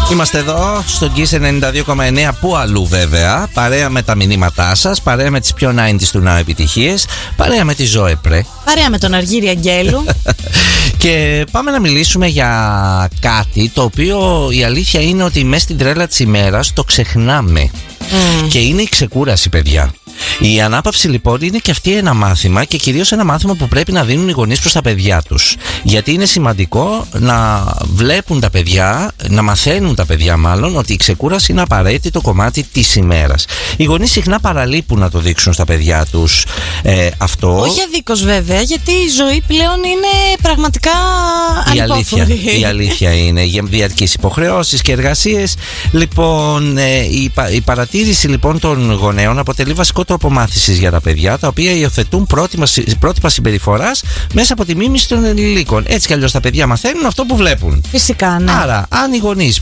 Είμαστε εδώ στο Kiss 92,9. Πού αλλού βέβαια. Παρέα με τα μηνύματά σας, παρέα με τις πιο 90's του Now επιτυχίες, παρέα με τη Ζωέ Πρέ, παρέα με τον Αργύρη Αγγέλου. Και πάμε να μιλήσουμε για κάτι το οποίο η αλήθεια είναι ότι μέσα στην τρέλα της ημέρας το ξεχνάμε. Και είναι η ξεκούραση, παιδιά. Η ανάπαυση λοιπόν είναι και αυτή ένα μάθημα, και κυρίως ένα μάθημα που πρέπει να δίνουν οι γονείς προς τα παιδιά τους. Γιατί είναι σημαντικό να βλέπουν τα παιδιά, να μαθαίνουν τα παιδιά μάλλον, ότι η ξεκούραση είναι απαραίτητο κομμάτι της ημέρας. Οι γονείς συχνά παραλείπουν να το δείξουν στα παιδιά τους αυτό. Όχι αδίκως βέβαια, γιατί η ζωή πλέον είναι πραγματικά ανυπόφορη. Η αλήθεια είναι για διαρκείς υποχρεώσεις και εργασίες. Λοιπόν, η παρατήρηση λοιπόν των γονέων αποτελεί βασικό τρόπο μάθησης για τα παιδιά, τα οποία υιοθετούν πρότυπα συμπεριφοράς μέσα από τη μίμηση των ενηλίκων. Έτσι κι αλλιώς τα παιδιά μαθαίνουν αυτό που βλέπουν. Φυσικά, ναι. Άρα, αν οι γονείς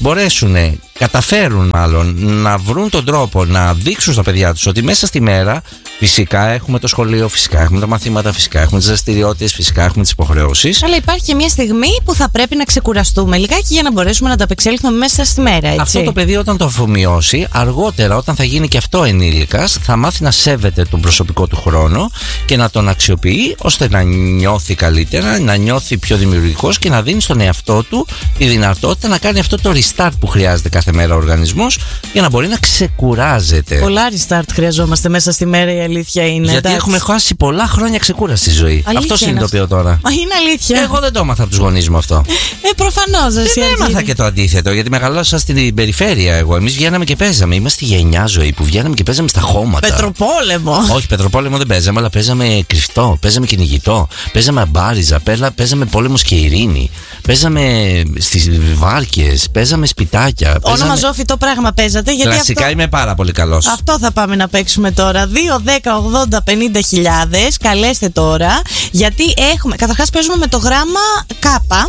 καταφέρουν μάλλον να βρουν τον τρόπο να δείξουν στα παιδιά τους ότι μέσα στη μέρα φυσικά έχουμε το σχολείο, φυσικά έχουμε τα μαθήματα, φυσικά έχουμε τις δραστηριότητες, φυσικά έχουμε τις υποχρεώσεις. Αλλά υπάρχει και μια στιγμή που θα πρέπει να ξεκουραστούμε λιγάκι για να μπορέσουμε να τα απεξέλθουμε μέσα στη μέρα, έτσι. Αυτό το παιδί όταν το αφομοιώσει, αργότερα όταν θα γίνει και αυτό ενήλικας, θα μάθει να σέβεται τον προσωπικό του χρόνο και να τον αξιοποιεί ώστε να νιώθει καλύτερα, να νιώθει πιο δημιουργικός και να δίνει στον εαυτό του τη δυνατότητα να κάνει αυτό το restart που χρειάζεται κάθε μέρα ο οργανισμός για να μπορεί να ξεκουράζεται. Πολλά restart χρειαζόμαστε μέσα στη μέρα, η αλήθεια είναι. Γιατί έχουμε χάσει πολλά χρόνια ξεκούραση στη ζωή. Αυτό συνειδητοποιώ τώρα. Είναι αλήθεια. Εγώ δεν το έμαθα από τους γονείς μου αυτό. Προφανώς. Δεν έμαθα και το αντίθετο, γιατί μεγαλώσα στην περιφέρεια εγώ. Εμείς βγαίναμε και παίζαμε. Είμαστε γενιά, Ζωή, που βγαίναμε και παίζαμε στα χώματα. Πετροπόλεμο. Όχι, πετροπόλεμο δεν παίζαμε, αλλά παίζαμε κρυφτό, παίζαμε κυνηγητό, παίζαμε αμπάριζα, παίζαμε πόλεμος και ειρήνη, παίζαμε στις βάρκες, παίζαμε σπιτάκια. Όνομα ζώφιτο πράγμα παίζατε. Γιατί κλασικά αυτό... είμαι πάρα πολύ καλός. Αυτό θα πάμε να παίξουμε τώρα. 2, 10, 80, 50 χιλιάδες. Καλέστε τώρα. Γιατί έχουμε. Καταρχάς παίζουμε με το γράμμα Κάπα.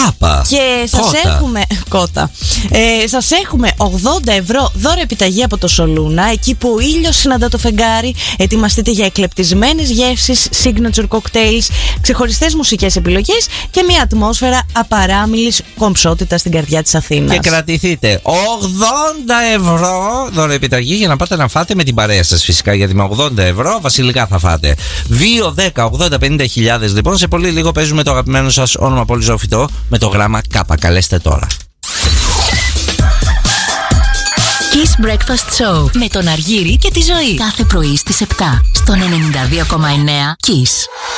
Και σας έχουμε. Κότα. Σας έχουμε 80 ευρώ δώρο επιταγή από το Σολούνα. Εκεί που ο ήλιος συναντά το φεγγάρι. Ετοιμαστείτε για εκλεπτισμένες γεύσεις, signature cocktails, ξεχωριστές μουσικές επιλογές και μια ατμόσφαιρα απαράμιλης κομψότητας στην καρδιά της Αθήνας. Και κρατηθείτε 80 ευρώ δώρο επιταγή για να πάτε να φάτε με την παρέα σας, φυσικά. Γιατί με 80 ευρώ βασιλικά θα φάτε. 2, 10, 80, 50 χιλιάδες. Λοιπόν, σε πολύ λίγο παίζουμε το αγαπημένο σας όνομα πολύ ζώφιτο με το γράμμα Κάπα. Καλέστε τώρα. Kiss Breakfast Show με τον Αργύρη και τη Ζωή. Κάθε πρωί στις 7 στον 92,9 Kiss.